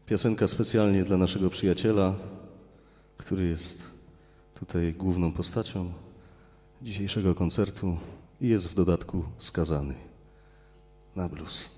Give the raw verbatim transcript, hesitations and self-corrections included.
Piosenka specjalnie dla naszego przyjaciela, który jest tutaj główną postacią dzisiejszego koncertu i jest w dodatku skazany na blues.